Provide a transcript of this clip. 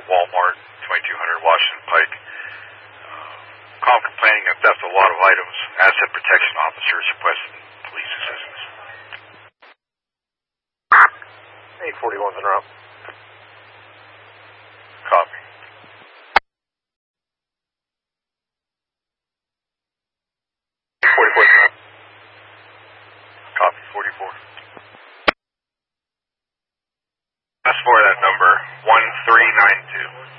Walmart, 2200 Washington Pike. Call complaining of theft of a lot of items. Asset protection officers requesting police assistance. 841's en route. Copy. Copy, 44. Ask for that number, 1392.